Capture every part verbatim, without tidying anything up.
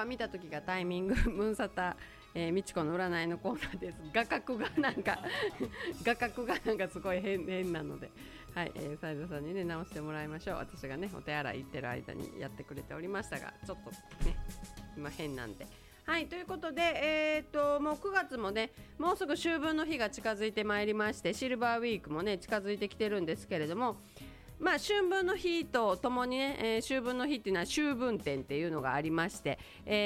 見た時がタイミングムーンサタ、えー、みちこの占いのコーナーです。画角がなんか画角がなんかすごい 変, 変なので、はい、えー、斉藤さんにね直してもらいましょう。私がねお手洗い行ってる間にやってくれておりましたが、ちょっとね今変なんで、はい、ということで、えー、っともうくがつもねもうすぐ秋分の日が近づいてまいりまして、シルバーウィークもね近づいてきてるんですけれども、まあ、秋分の日とともにね、えー、秋分の日っていうのは秋分展っていうのがありまして、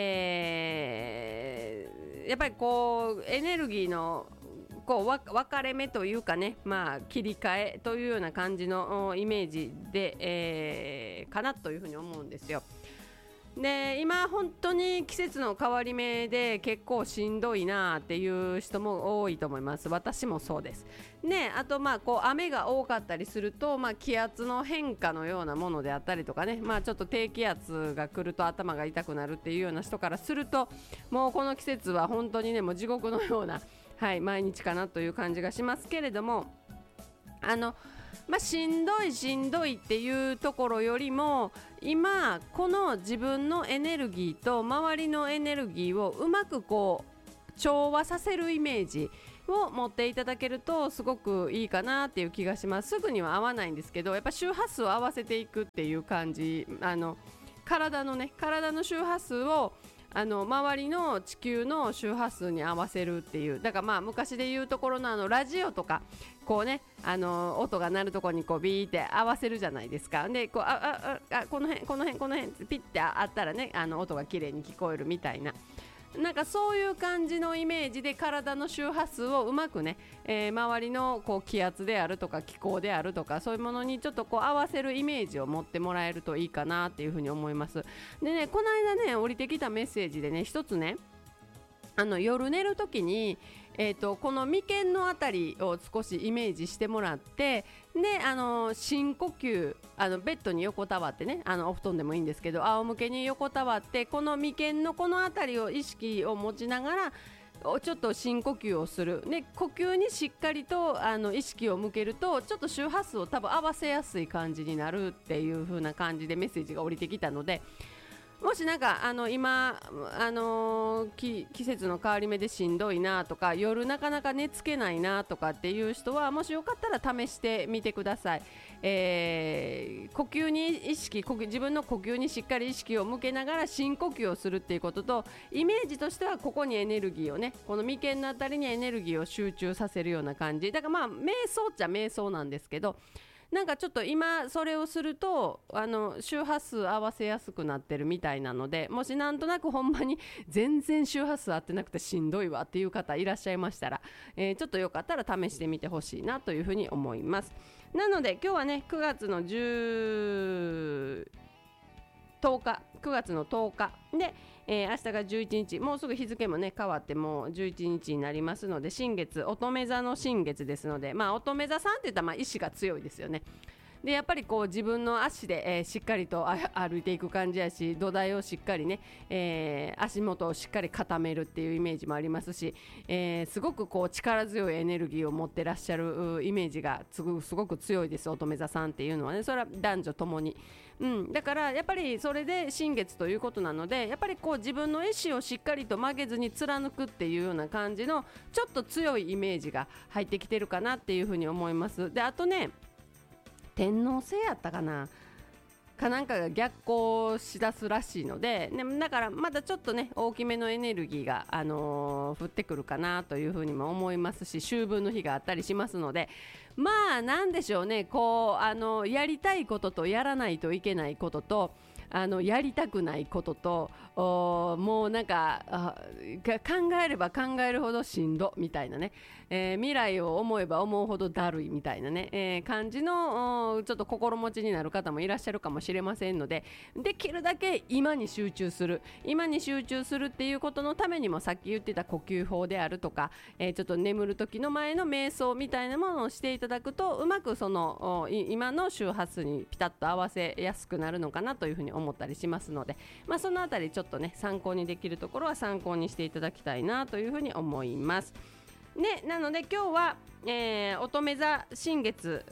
えー、やっぱりこうエネルギーのこう分かれ目というかね、まあ、切り替えというような感じのイメージで、えー、かなというふうに思うんですよ。で今本当に季節の変わり目で結構しんどいなっていう人も多いと思います。私もそうですね。あとまあこう雨が多かったりすると、まあ、気圧の変化のようなものであったりとかね、まあ、ちょっと低気圧が来ると頭が痛くなるっていうような人からすると、もうこの季節は本当にねもう地獄のような、はい、毎日かなという感じがしますけれども、あのまあ、しんどいしんどいっていうところよりも、今この自分のエネルギーと周りのエネルギーをうまくこう調和させるイメージを持っていただけるとすごくいいかなっていう気がします。すぐには合わないんですけど、やっぱ周波数を合わせていくっていう感じ、あの体のね体の周波数をあの周りの地球の周波数に合わせるっていう、だからまあ昔で言うところのあのラジオとかこうね、あの音が鳴るところにこうビーって合わせるじゃないですか。でこうあああこの辺この辺この辺ピッてあったらね、あの音が綺麗に聞こえるみたいな、なんかそういう感じのイメージで体の周波数をうまくね、えー、周りのこう気圧であるとか気候であるとかそういうものにちょっとこう合わせるイメージを持ってもらえるといいかなっていうふうに思います。でね、この間ね降りてきたメッセージでね一つね、あの夜寝るときに、えー、とこの眉間のあたりを少しイメージしてもらって、であの深呼吸、あのベッドに横たわってね、あのお布団でもいいんですけど仰向けに横たわって、この眉間のこのあたりを意識を持ちながらちょっと深呼吸をする、で呼吸にしっかりとあの意識を向けるとちょっと周波数を多分合わせやすい感じになるっていう風な感じでメッセージが降りてきたので、もしなんかあの今、あのー、季節の変わり目でしんどいなとか夜なかなか寝つけないなとかっていう人はもしよかったら試してみてください。えー、呼吸に意識呼吸自分の呼吸にしっかり意識を向けながら深呼吸をするっていうことと、イメージとしてはここにエネルギーをね、この眉間のあたりにエネルギーを集中させるような感じだから、まあ瞑想っちゃ瞑想なんですけど、なんかちょっと今それをするとあの周波数合わせやすくなってるみたいなので、もしなんとなくほんまに全然周波数合ってなくてしんどいわっていう方いらっしゃいましたら、えー、ちょっとよかったら試してみてほしいなというふうに思います。なので今日はねくがつのじゅうとおかくがつのとおかで、えー、明日がじゅういちにち、もうすぐ日付もね変わってもうじゅういちにちになりますので、新月乙女座の新月ですので、まあ乙女座さんって言ったらまあ意志が強いですよね。でやっぱりこう自分の足で、えー、しっかりと歩いていく感じやし、土台をしっかりね、えー、足元をしっかり固めるっていうイメージもありますし、えー、すごくこう力強いエネルギーを持ってらっしゃるイメージがすごく、すごく強いです、乙女座さんっていうのはね。それは男女ともに、うん、だからやっぱりそれで新月ということなので、やっぱりこう自分の意志をしっかりと曲げずに貫くっていうような感じのちょっと強いイメージが入ってきてるかなっていうふうに思います。であとね、天王星やったかなかなんかが逆行しだすらしいので、ね、だからまだちょっとね大きめのエネルギーが、あのー、降ってくるかなというふうにも思いますし、秋分の日があったりしますので、まあなんでしょうね、こうあのやりたいこととやらないといけないことと、あのやりたくないことと、もうなんか考えれば考えるほどしんどみたいなね、えー、未来を思えば思うほどだるいみたいなね、えー、感じのちょっと心持ちになる方もいらっしゃるかもしれませんので、できるだけ今に集中する今に集中するっていうことのためにも、さっき言ってた呼吸法であるとか、えー、ちょっと眠る時の前の瞑想みたいなものをしていただくと、うまくその今の周波数にピタッと合わせやすくなるのかなというふうに思ったりしますので、まあ、そのあたりちょっとね参考にできるところは参考にしていただきたいなというふうに思います。ね、なので今日は、えー、乙女座新月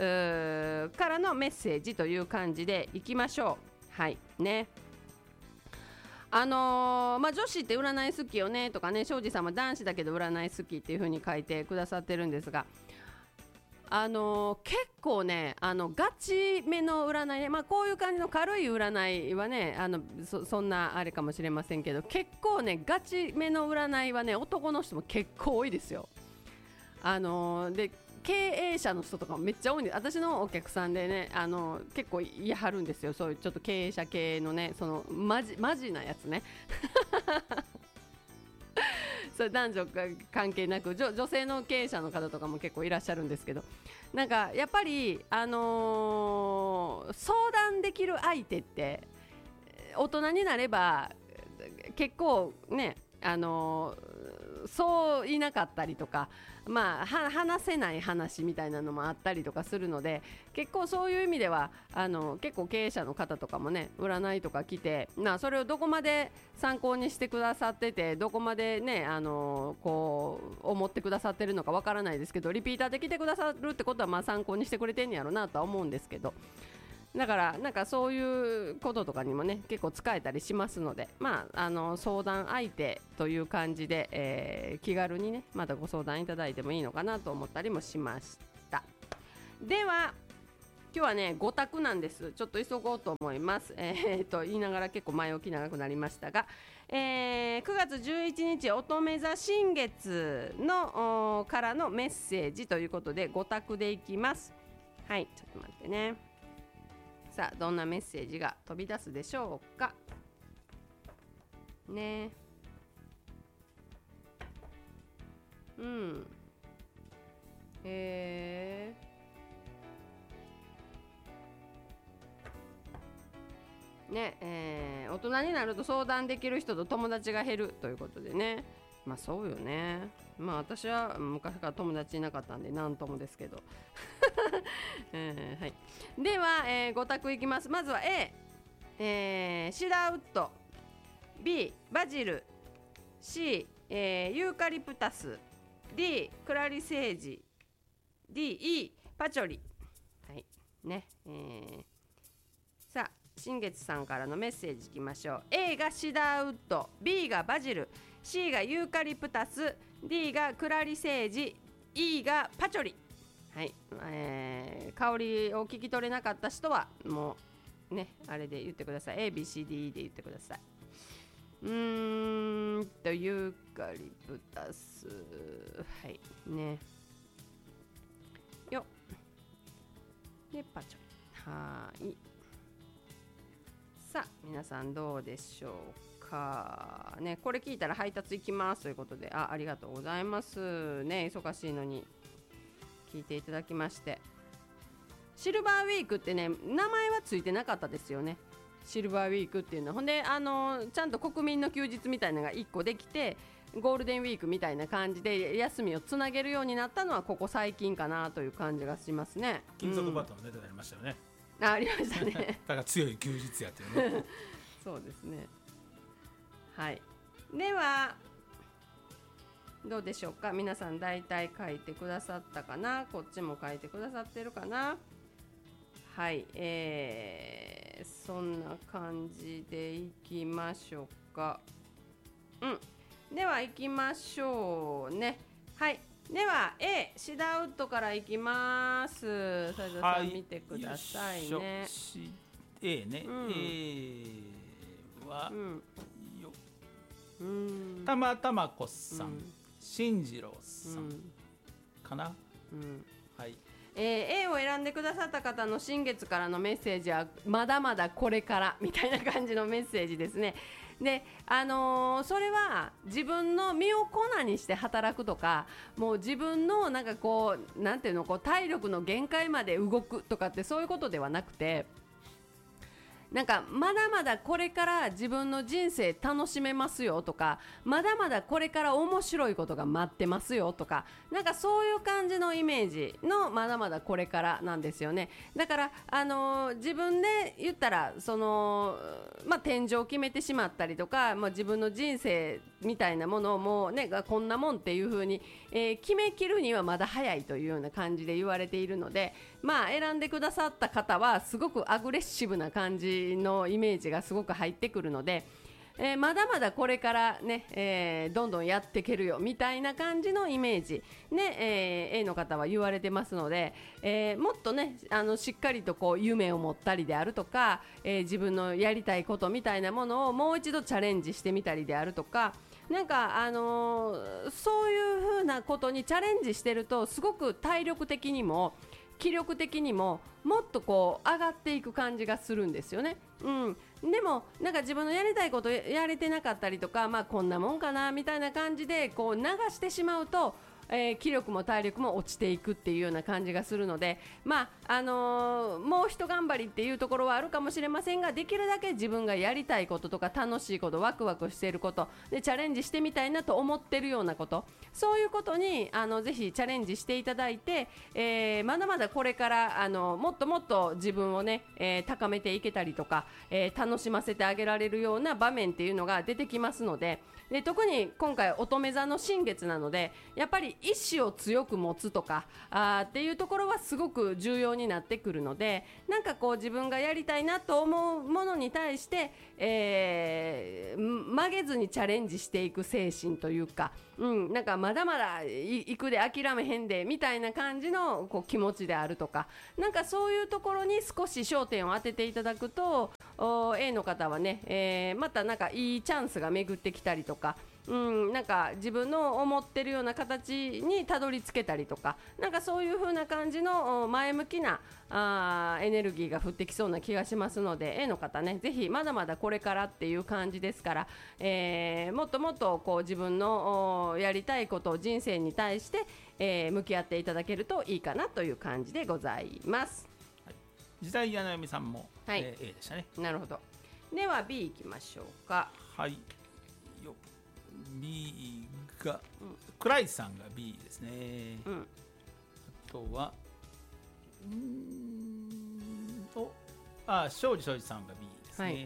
からのメッセージという感じでいきましょう。はいね、 あのーまあ、女子って占い好きよねとかね、庄司さんも男子だけど占い好きっていう風に書いてくださってるんですが、あのー結構ね、あのガチめの占いね、まあ、こういう感じの軽い占いはね、あの そ, そんなあれかもしれませんけど、結構ねガチめの占いはね男の人も結構多いですよ。あのーで経営者の人とかもめっちゃ多いんで、私のお客さんでね、あの結構言い張るんですよ、そういうちょっと経営者系のね、そのマジマジなやつねそれ男女関係なく 女, 女性の経営者の方とかも結構いらっしゃるんですけど、なんかやっぱり、あのー相談できる相手って大人になれば結構ね、あのーそういなかったりとか、まあ、は話せない話みたいなのもあったりとかするので、結構そういう意味ではあの結構経営者の方とかもね、占いとか来て、まあ、それをどこまで参考にしてくださってて、どこまでね、あのこう思ってくださってるのかわからないですけど、リピーターで来てくださるってことはまあ参考にしてくれてんやろうなとは思うんですけど、だからなんかそういうこととかにもね結構使えたりしますので、まあ、あの相談相手という感じで、えー気軽にねまたご相談いただいてもいいのかなと思ったりもしました。では今日はねご択なんです。ちょっと急ごうと思います。えー、と言いながら結構前置き長くなりましたが、えーくがつじゅういちにち乙女座新月のからのメッセージということでご択でいきます。はい、ちょっと待ってね。さあどんなメッセージが飛び出すでしょうかね。うんへえねえー大人になると相談できる人と友達が減るということでね、まあそうよね。まあ私は昔から友達いなかったんで何ともですけど、えーはい、では、えー、ご択いきます。まずは A、えーシダーウッド、 B バジル、 C、えーユーカリプタス、 D クラリセージ、 D、E パチョリ。はいね、えー、さあ新月さんからのメッセージいきましょう。 A がシダーウッド、 B がバジル、 C がユーカリプタス、 D がクラリセージ、 E がパチョリ。はい、えー、香りを聞き取れなかった人はもうねあれで言ってください。 エービーシーディーイー で言ってください。うーんとユーカリプタス、はいねよでパチョリ。はーい、さあ皆さんどうでしょうかね。これ聞いたら配達行きますということで、あ、ありがとうございますね。忙しいのに聞いていただきまして。シルバーウィークってね名前はついてなかったですよね。シルバーウィークっていうのほんで、あのちゃんと国民の休日みたいなのがいっこできて、ゴールデンウィークみたいな感じで休みをつなげるようになったのはここ最近かなという感じがしますね。 金属バットのネタになりましたよね、 うん、あ, ありましたねだから強い休日やっていうねそうですね。はい、ではどうでしょうか。皆さん大体書いてくださったかな。こっちも書いてくださってるかな。はい、えー、そんな感じでいきましょうか。うんでは行きましょうね。はい、では A シダーウッドからいきます。斉藤さん見てくださいね。 A ね、 うん、 A は、うん、ようんたまたまこさん、 うん、 進次郎さん、うん、かな、 うん、 はい。 えー、A を選んでくださった方の新月からのメッセージはまだまだこれからみたいな感じのメッセージですね。で、あのー、それは自分の身を粉にして働くとか、もう自分のなんかこうなんていうのこう体力の限界まで動くとかってそういうことではなくて、なんかまだまだこれから自分の人生楽しめますよとか、まだまだこれから面白いことが待ってますよとか、なんかそういう感じのイメージのまだまだこれからなんですよね。だから、あのー、自分で言ったらその、まあ、天井を決めてしまったりとか、まあ、自分の人生みたいなものをもうねこんなもんっていう風に、えー、決めきるにはまだ早いというような感じで言われているので、まあ選んでくださった方はすごくアグレッシブな感じのイメージがすごく入ってくるので、 えー、まだまだこれからね、えー、どんどんやっていけるよみたいな感じのイメージね、えー、A の方は言われてますので、えー、もっとねあのしっかりとこう夢を持ったりであるとか、えー、自分のやりたいことみたいなものをもう一度チャレンジしてみたりであるとか、なんか、あのー、そういうふうなことにチャレンジしてるとすごく体力的にも気力的にももっとこう上がっていく感じがするんですよね。うん、でもなんか自分のやりたいことやれてなかったりとか、まあこんなもんかなみたいな感じでこう流してしまうと、えー、気力も体力も落ちていくっていうような感じがするので、まああのー、もう一頑張りっていうところはあるかもしれませんが、できるだけ自分がやりたいこととか楽しいこと、ワクワクしていることでチャレンジしてみたいなと思ってるようなこと、そういうことにあのぜひチャレンジしていただいて、えー、まだまだこれからあのもっともっと自分をね、えー、高めていけたりとか、えー、楽しませてあげられるような場面っていうのが出てきますので、で特に今回乙女座の新月なので、やっぱり意志を強く持つとかあっていうところはすごく重要になってくるので、なんかこう自分がやりたいなと思うものに対して、えー、曲げずにチャレンジしていく精神というか、うん、なんかまだまだ行くで諦めへんでみたいな感じのこう気持ちであるとか、なんかそういうところに少し焦点を当てていただくと A の方はね、えー、またなんかいいチャンスが巡ってきたりとか、うん、なんか自分の思ってるような形にたどり着けたりとか、なんかそういう風な感じの前向きなあエネルギーが降ってきそうな気がしますので、 A の方ね、ぜひまだまだこれからっていう感じですから、えー、もっともっとこう自分のやりたいことを人生に対して、えー、向き合っていただけるといいかなという感じでございます。 はい、時代やなよみさんも、はい、えー、A でしたね。 なるほど。では B いきましょうか。 はいよ、 B が、うん、クライさんが B ですね、うん、あとはうーんとあ庄司庄司さんが B ですね、はい、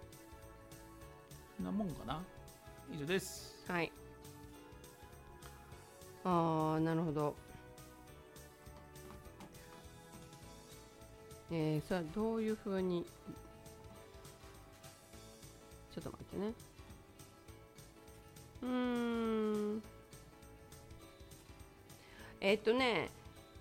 なもんかな。以上です。 はい。ああ、なるほど。えー、それはどういうふうに、ちょっと待ってね。うーんえっとね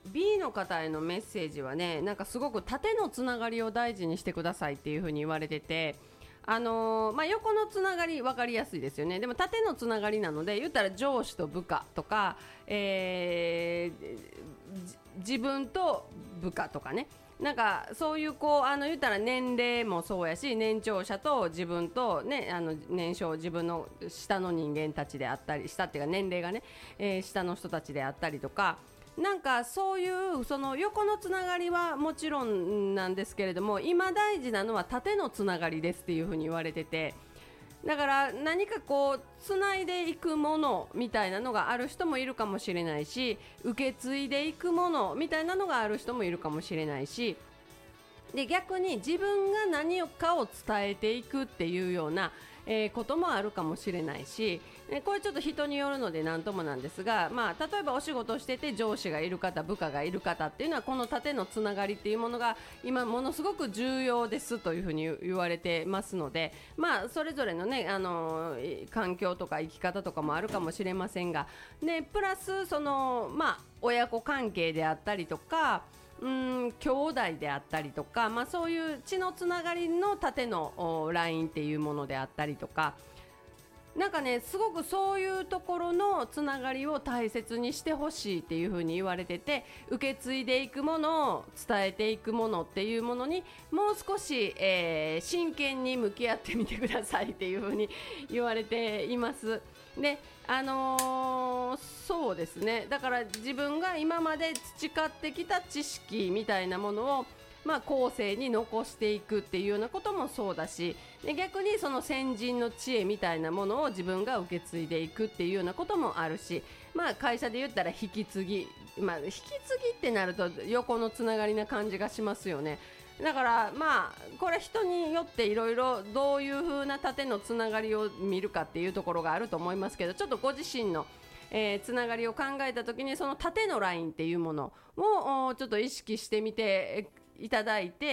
B の方へのメッセージはね、なんかすごく縦のつながりを大事にしてくださいっていう風に言われてて、あのーまあ、横のつながり分かりやすいですよね。でも縦のつながりなので、言ったら上司と部下とか、えー、自分と部下とかね、なんかそういうこうあの言ったら年齢もそうやし、年長者と自分と、ね、あの年少自分の下の人間たちであったり、下っていうか年齢がね、えー、下の人たちであったりとか、なんかそういうその横のつながりはもちろんなんですけれども、今大事なのは縦のつながりですっていうふうに言われてて、だから何かこうつないでいくものみたいなのがある人もいるかもしれないし、受け継いでいくものみたいなのがある人もいるかもしれないし、で逆に自分が何かを伝えていくっていうような、えー、こともあるかもしれないし、これちょっと人によるので何ともなんですが、まあ、例えばお仕事をしてて上司がいる方、部下がいる方っていうのは、この縦のつながりっていうものが今ものすごく重要ですというふうに言われてますので、まあ、それぞれのね、あのー、環境とか生き方とかもあるかもしれませんが、でプラスその、まあ、親子関係であったりとか、うん兄弟であったりとか、まあ、そういう血のつながりの縦のラインっていうものであったりとか、なんかね、すごくそういうところのつながりを大切にしてほしいっていう風に言われてて、受け継いでいくものを伝えていくものっていうものにもう少し、えー、真剣に向き合ってみてくださいっていう風に言われています。であのー、そうですね、だから自分が今まで培ってきた知識みたいなものを、まあ、後世に残していくっていうようなこともそうだし、で逆にその先人の知恵みたいなものを自分が受け継いでいくっていうようなこともあるし、まあ、会社で言ったら引き継ぎ、まあ、引き継ぎってなると横のつながりな感じがしますよね。だからまあこれ人によっていろいろどういう風な縦のつながりを見るかっていうところがあると思いますけど、ちょっとご自身の、えー、つながりを考えた時に、その縦のラインっていうものをちょっと意識してみていただいて、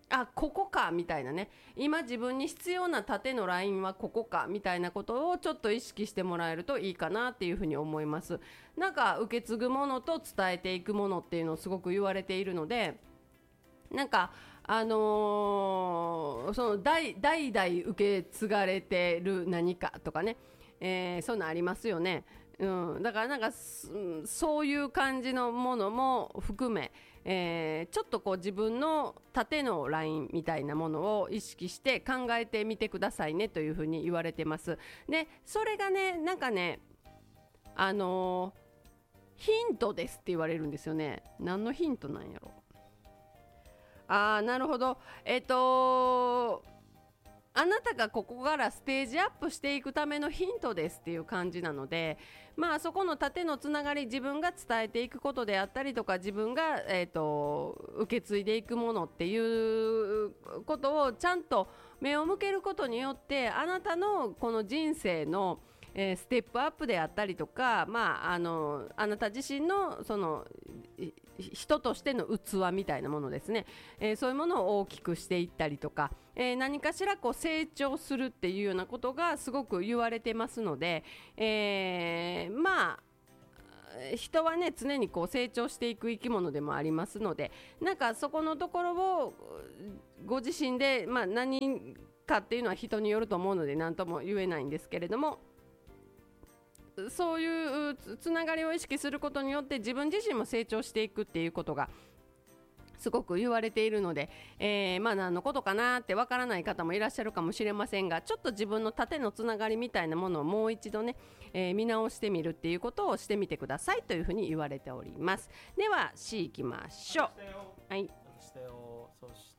あここかみたいなね、今自分に必要な縦のラインはここかみたいなことをちょっと意識してもらえるといいかなっていうふうに思います。なんか受け継ぐものと伝えていくものっていうのをすごく言われているので、なんかあのー、その 代, 代々受け継がれてる何かとかね、えー、そういうのありますよね、うん、だからなんかそういう感じのものも含め、えー、ちょっとこう自分の縦のラインみたいなものを意識して考えてみてくださいねというふうに言われてます。でそれがねなんかねあのー、ヒントですって言われるんですよね。何のヒントなんやろ。あーなるほど。えっとあなたがここからステージアップしていくためのヒントですっていう感じなので、まあそこの縦のつながり、自分が伝えていくことであったりとか、自分が、えーと受け継いでいくものっていうことをちゃんと目を向けることによって、あなたのこの人生のえー、ステップアップであったりとか、まあ、あのあなた自身のその人としての器みたいなものですね、えー、そういうものを大きくしていったりとか、えー、何かしらこう成長するっていうようなことがすごく言われてますので、えー、まあ人はね常にこう成長していく生き物でもありますので、なんかそこのところをご自身で、まあ、何かっていうのは人によると思うので何とも言えないんですけれども、そういうつながりを意識することによって自分自身も成長していくっていうことがすごく言われているので、えー、まあ何のことかなってわからない方もいらっしゃるかもしれませんが、ちょっと自分の縦のつながりみたいなものをもう一度ね、えー、見直してみるっていうことをしてみてくださいというふうに言われております。では C いきましょう。はい。 そして、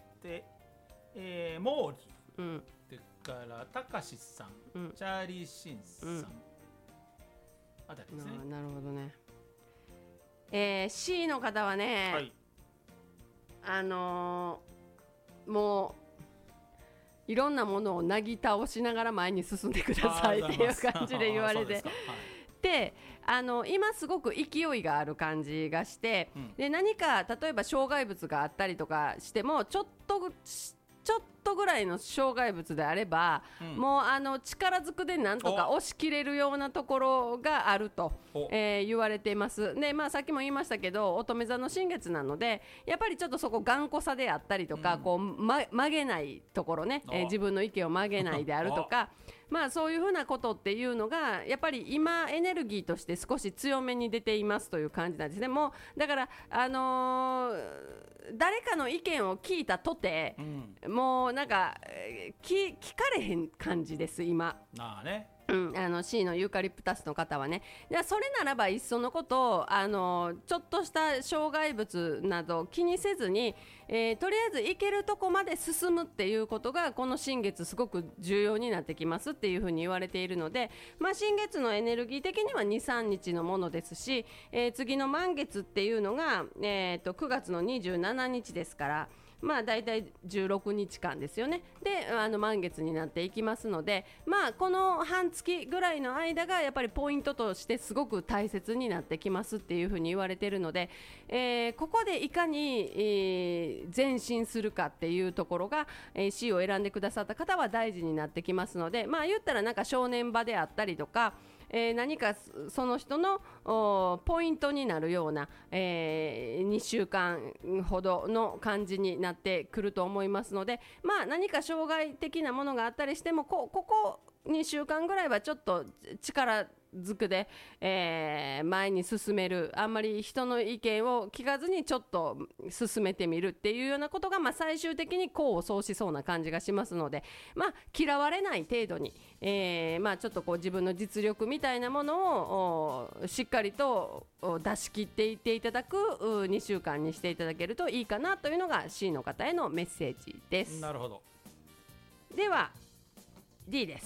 えー、モーリー、 うん、 それからたかしさん、うん、チャーリーシンさん、うんあたりですね。 なるほどね、えー、C の方はね、はい、あのー、もういろんなものをなぎ倒しながら前に進んでくださいっていう感じで言われてで、あの今すごく勢いがある感じがして、うん、で何か例えば障害物があったりとかしてもちょっとちょっとぐらいの障害物であれば、うん、もうあの力ずくでなんとか押し切れるようなところがあると、えー、言われています。で、まあ、さっきも言いましたけど乙女座の新月なのでやっぱりちょっとそこ頑固さであったりとか、うん、こう、ま、曲げないところね、えー、自分の意見を曲げないであるとかまあそういうふうなことっていうのがやっぱり今エネルギーとして少し強めに出ていますという感じなんですね。もうだからあのー、誰かの意見を聞いたとて、うん、もうなんか聞, 聞かれへん感じです今。 ああね、 うん、あの C のユーカリプタスの方はね、じゃあそれならばいっそのことあのちょっとした障害物など気にせずに、えー、とりあえず行けるとこまで進むっていうことがこの新月すごく重要になってきますっていうふうに言われているので、まあ、新月のエネルギー的には にさんにちのものですし、えー、次の満月っていうのが、えー、とくがつのにじゅうしちにちですから、まあだいたいじゅうろくにちかんですよね。であの満月になっていきますので、まあこの半月ぐらいの間がやっぱりポイントとしてすごく大切になってきますっていうふうに言われているので、えー、ここでいかに、えー、前進するかっていうところが、えー、C を選んでくださった方は大事になってきますので、まあ言ったらなんか正念場であったりとか、えー、何かその人のポイントになるような、えー、にしゅうかんほどの感じになってくると思いますので、まあ、何か障害的なものがあったりしても こ, ここにしゅうかんぐらいはちょっと力ずくで、えー、前に進める、あんまり人の意見を聞かずにちょっと進めてみるっていうようなことが、まあ、最終的に功を奏しそうな感じがしますので、まあ、嫌われない程度に、えーまあ、ちょっとこう自分の実力みたいなものをしっかりと出し切っていっていただくにしゅうかんにしていただけるといいかなというのが C の方へのメッセージです。 なるほど。 では D です。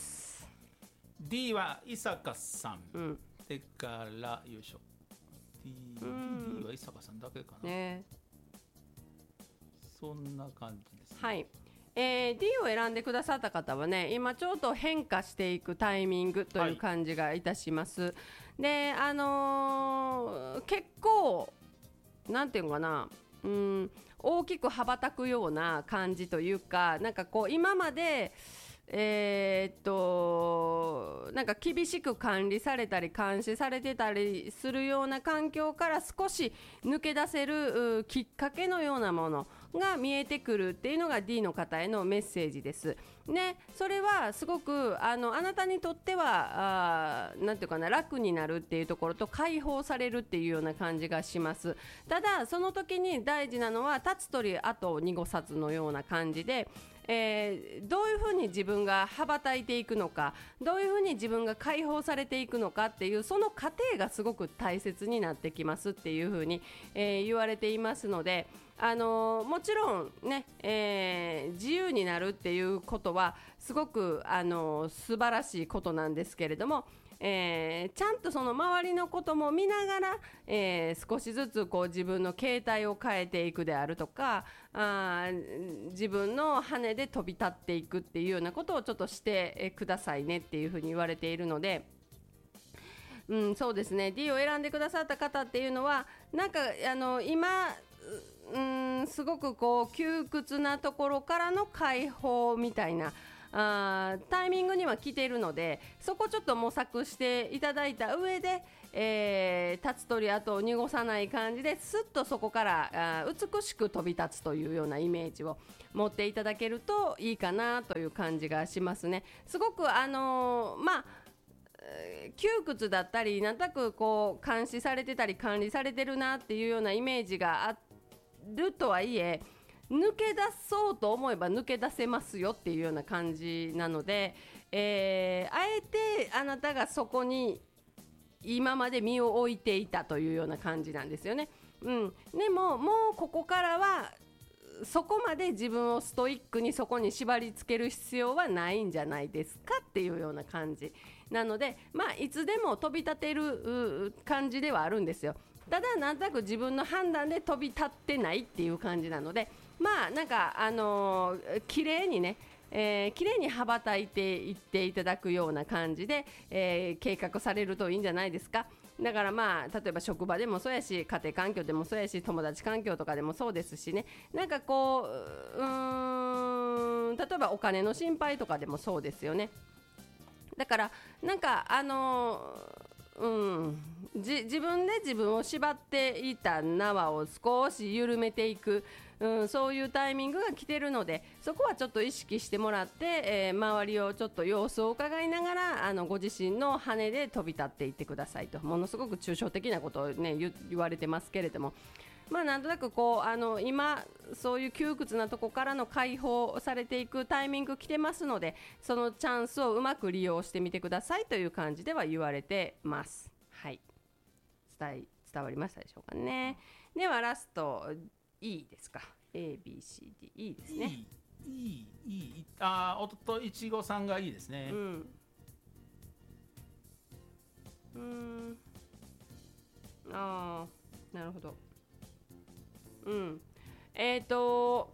D は伊坂さん、うん、でからよいしょ D, D は伊坂さんだけかな、ね、そんな感じです、ね、 はい、えー、D を選んでくださった方はね、今ちょっと変化していくタイミングという感じがいたします、はい、であのー、結構なんていうのかな、うん、 大きく羽ばたくような感じというか、なんかこう今までえー、っとなんか厳しく管理されたり監視されてたりするような環境から少し抜け出せるきっかけのようなものが見えてくるっていうのが ディー の方へのメッセージです。ね、それはすごくあのあなたにとってはあなんていうかな、楽になるっていうところと解放されるっていうような感じがします。ただその時に大事なのは立つ鳥後を濁さずのような感じで、えー、どういうふうに自分が羽ばたいていくのか、どういうふうに自分が解放されていくのかっていうその過程がすごく大切になってきますっていうふうに、えー、言われていますので、あのー、もちろんね、えー、自由になるっていうことはすごく、あのー、素晴らしいことなんですけれども、えー、ちゃんとその周りのことも見ながら、えー、少しずつこう自分の形態を変えていくであるとか、あ自分の羽で飛び立っていくっていうようなことをちょっとしてくださいねっていうふうに言われているので、うん、そうですね、 ディー を選んでくださった方っていうのはなんかあの今うんすごくこう窮屈なところからの解放みたいなあタイミングには来ているので、そこちょっと模索していただいた上で、えー、立つ鳥跡を濁さない感じですっとそこからあ美しく飛び立つというようなイメージを持っていただけるといいかなという感じがしますね。すごくあのー、まあ窮屈だったりなんとなくこう監視されてたり管理されてるなっていうようなイメージがあるとはいえ、抜け出そうと思えば抜け出せますよっていうような感じなので、えー、あえてあなたがそこに今まで身を置いていたというような感じなんですよね。うん、でももうここからはそこまで自分をストイックにそこに縛り付ける必要はないんじゃないですかっていうような感じなので、まあいつでも飛び立てる感じではあるんですよ。ただなんとなく自分の判断で飛び立ってないっていう感じなので、まあなんかあのー、綺麗にね、えー、綺麗に羽ばたいていっていただくような感じで、えー、計画されるといいんじゃないですか。だからまあ例えば職場でもそうやし、家庭環境でもそうやし、友達環境とかでもそうですしね、なんかこう、うーん例えばお金の心配とかでもそうですよね。だからなんかあのー、うんじ自分で自分を縛っていた縄を少し緩めていく、うん、そういうタイミングが来てるので、そこはちょっと意識してもらって、えー、周りをちょっと様子を伺いながらあのご自身の羽で飛び立っていってくださいと。ものすごく抽象的なことを、ね、言, 言われてますけれども、まあなんとなくこうあの今そういう窮屈なとこからの解放されていくタイミング来てますので、そのチャンスをうまく利用してみてくださいという感じでは言われてます。はい、伝え伝わりましたでしょうかね。ではラスト E ですか。 エービーシーディーイー ですね。 いいいいいいあおとといちごさんがいいですね。 うんうーんああなるほど。うんえっ、ー、と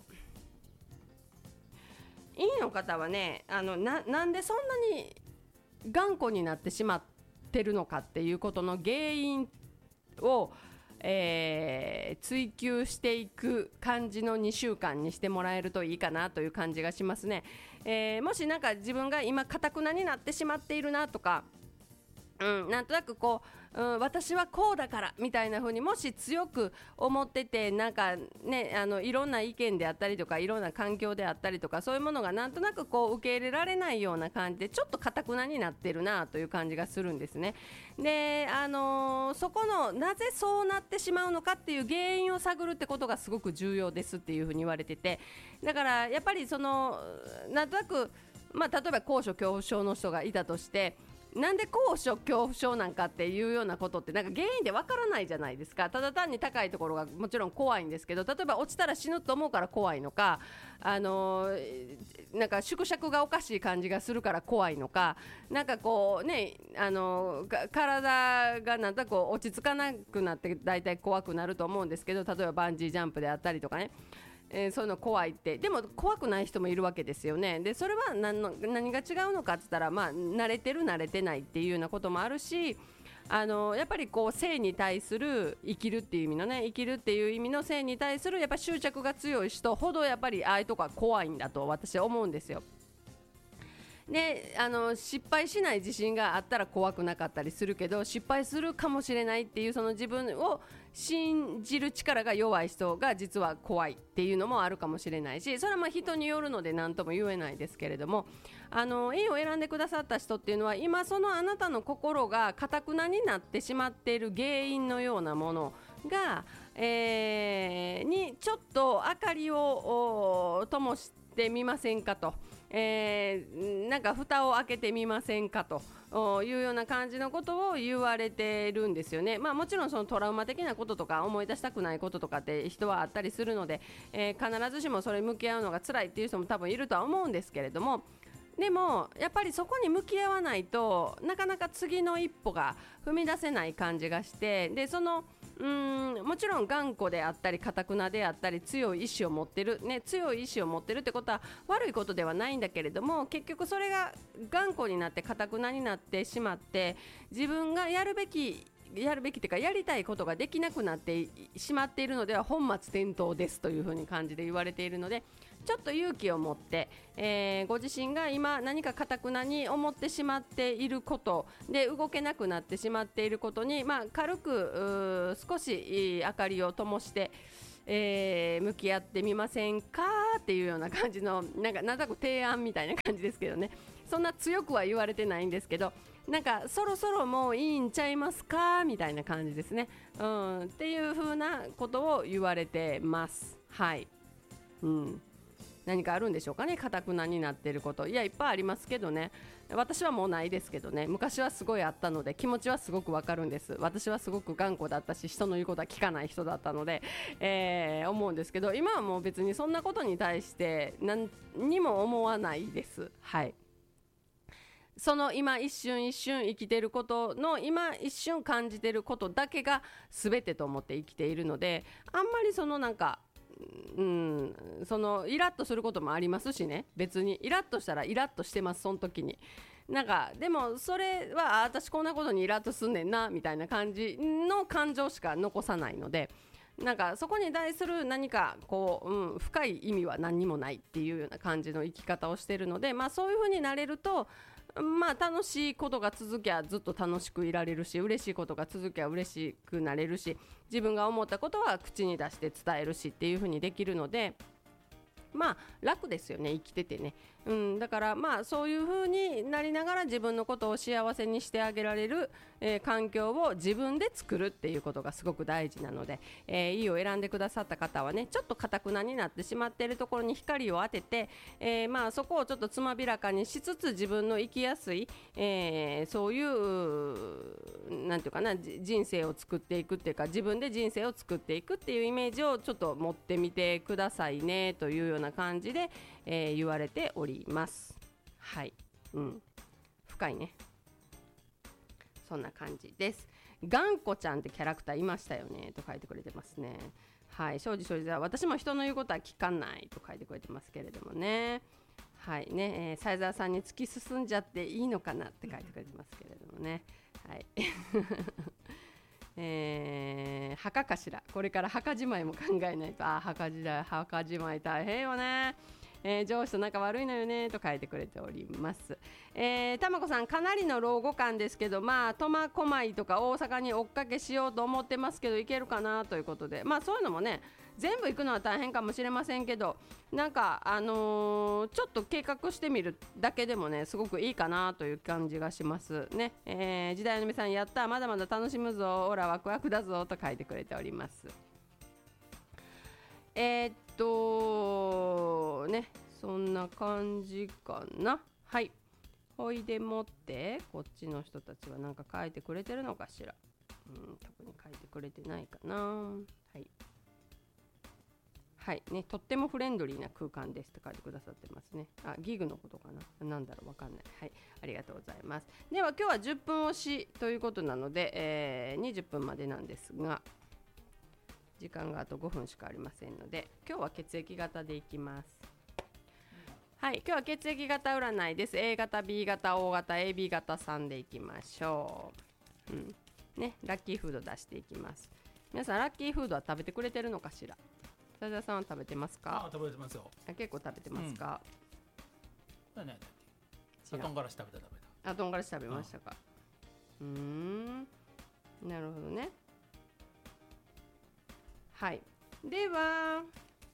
E の方はね、あの な, なんでそんなに頑固になってしまってるのかっていうことの原因を、えー、追求していく感じのにしゅうかんにしてもらえるといいかなという感じがしますね。えー、もしなんか自分が今堅くなになってしまっているなとか、うん、なんとなくこう、うん、私はこうだからみたいな風にもし強く思ってて、なんかねあのいろんな意見であったりとかいろんな環境であったりとかそういうものがなんとなくこう受け入れられないような感じでちょっと堅くなになってるなという感じがするんですね。で、あのー、そこのなぜそうなってしまうのかっていう原因を探るってことがすごく重要ですっていう風に言われてて、だからやっぱりそのなんとなく、まあ、例えば高所恐怖症の人がいたとして、なんで高所恐怖症なんかっていうようなことってなんか原因でわからないじゃないですか。ただ単に高いところがもちろん怖いんですけど、例えば落ちたら死ぬと思うから怖いのか、あのー、なんか縮尺がおかしい感じがするから怖いのか、なんかこうね、あのー、体がなんとなく落ち着かなくなってだいたい怖くなると思うんですけど、例えばバンジージャンプであったりとかね、えー、そういうの怖いって。でも怖くない人もいるわけですよね。でそれは何の何が違うのかって言ったら、まあ、慣れてる慣れてないっていうようなこともあるし、 あのやっぱりこう性に対する生きるっていう意味のね生きるっていう意味の性に対するやっぱ執着が強い人ほどやっぱりああいうとこは怖いんだと私は思うんですよ。であの失敗しない自信があったら怖くなかったりするけど失敗するかもしれないっていうその自分を信じる力が弱い人が実は怖いっていうのもあるかもしれないしそれはまあ人によるので何とも言えないですけれどもあの A を選んでくださった人っていうのは今そのあなたの心が堅くなになってしまっている原因のようなものが、えー、にちょっと明かりを灯してみませんかと。えー、なんか蓋を開けてみませんかというような感じのことを言われてるんですよね。まあもちろんそのトラウマ的なこととか思い出したくないこととかって人はあったりするので、えー、必ずしもそれ向き合うのが辛いっていう人も多分いるとは思うんですけれどもでもやっぱりそこに向き合わないとなかなか次の一歩が踏み出せない感じがしてでそのうーんもちろん頑固であったり堅くなであったり強い意志を持ってる、ね、強い意志を持ってるってことは悪いことではないんだけれども結局それが頑固になって堅くなになってしまって自分がやるべきやるべきというかやりたいことができなくなってしまっているのでは本末転倒ですというふうに感じで言われているのでちょっと勇気を持って、えー、ご自身が今何か堅くなに思ってしまっていることで動けなくなってしまっていることに、まあ、軽く少し明かりを灯して、えー、向き合ってみませんかっていうような感じのなんかなんとなく提案みたいな感じですけどねそんな強くは言われてないんですけどなんかそろそろもういいんちゃいますかみたいな感じですね、うん、っていう風なことを言われてますはい、うん、何かあるんでしょうかね堅くなになっていることいやいっぱいありますけどね私はもうないですけどね昔はすごいあったので気持ちはすごくわかるんです私はすごく頑固だったし人の言うことは聞かない人だったので、えー、思うんですけど今はもう別にそんなことに対して何にも思わないですはいその今一瞬一瞬生きていることの今一瞬感じていることだけが全てと思って生きているのであんまりそのなんかうん、そのイラッとすることもありますしね別にイラッとしたらイラッとしてますその時になんかでもそれは私こんなことにイラッとすんねんなみたいな感じの感情しか残さないのでなんかそこに対する何かこう、うん、深い意味は何にもないっていうような感じの生き方をしているので、まあ、そういう風になれるとまあ楽しいことが続きゃずっと楽しくいられるし嬉しいことが続きゃ嬉しくなれるし自分が思ったことは口に出して伝えるしっていう風にできるのでまあ楽ですよね生きててね、うん、だからまあそういう風になりながら自分のことを幸せにしてあげられる、えー、環境を自分で作るっていうことがすごく大事なので、えー、いいを選んでくださった方はねちょっと堅くなになってしまっているところに光を当てて、えー、まあそこをちょっとつまびらかにしつつ自分の生きやすい、えー、そういうなんていうかな人生を作っていくっていうか自分で人生を作っていくっていうイメージをちょっと持ってみてくださいねというような感じで、えー、言われておりますはい、うん、深いねそんな感じです頑固ちゃんってキャラクターいましたよねと書いてくれてますねはい庄司庄司は私も人の言うことは聞かないと書いてくれてますけれどもねはいね、えー、斉沢さんに突き進んじゃっていいのかなって書いてくれてますけれどもねはいえー、墓かしらこれから墓じまいも考えないとあ墓じら墓じまい大変よね、えー、上司と仲悪いのよねと書いてくれております、えー、たまこさんかなりの老後感ですけどまあ苫小牧とか大阪に追っかけしようと思ってますけどいけるかなということでまあそういうのもね全部行くのは大変かもしれませんけどなんかあのー、ちょっと計画してみるだけでもねすごくいいかなという感じがしますね、えー、時代のみさんやったまだまだ楽しむぞオラワクワクだぞと書いてくれておりますえー、っとねそんな感じかなはいほいでもってこっちの人たちは何か書いてくれてるのかしらうん特に書いてくれてないかなはいはいね、とってもフレンドリーな空間ですって書いてくださってますねあギグのことかななんだろうわかんないはいありがとうございますでは今日はじゅっぷん押しということなので、えー、にじゅっぷんまでなんですが時間があとごふんしかありませんので今日は血液型でいきますはい今日は血液型占いです A 型 B 型 O 型 エービー 型さんでいきましょう、うんね、ラッキーフード出していきます。皆さんラッキーフードは食べてくれてるのかしら。佐田さんは食べてますか？ あ、食べてますよ。 あ、結構食べてますか？ うん、ね、トンガラシ食べた食べた。あ、トンガラシ食べましたか？うーん、なるほどね。はい、では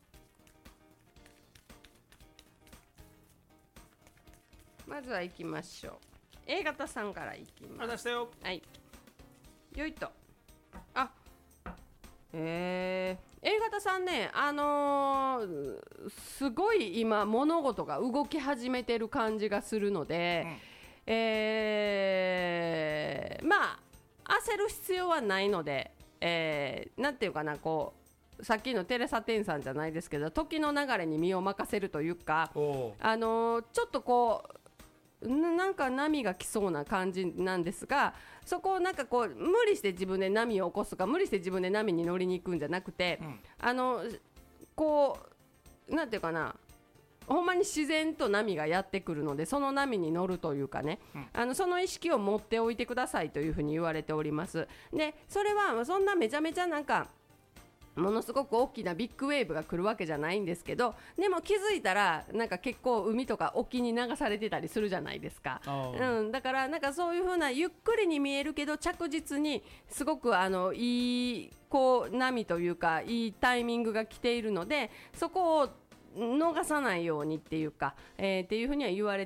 まずは行きましょう。 A 型さんから行きます。 あ、出したよ。 はい、よいと。あ、えー、A 型さんね、あのー、すごい今物事が動き始めてる感じがするので、うん、えー、まあ焦る必要はないので、えー、なんていうかな、こうさっきのテレサ・テンさんじゃないですけど、時の流れに身を任せるというか、あのー、ちょっとこうなんか波が来そうな感じなんですが、そこをなんかこう無理して自分で波を起こすか無理して自分で波に乗りに行くんじゃなくて、うん、あのこうなんていうかな、ほんまに自然と波がやってくるので、その波に乗るというかね、うん、あのその意識を持っておいてくださいというふうに言われております。でそれはそんなめちゃめちゃなんかものすごく大きなビッグウェーブが来るわけじゃないんですけど、でも気づいたらなんか結構海とか沖に流されてたりするじゃないですか、うん、だからなんかそういう風なゆっくりに見えるけど着実にすごくあのいいこう波というかいいタイミングが来ているので、そこを逃さないようにっていうか、えー、っていうふうには言われ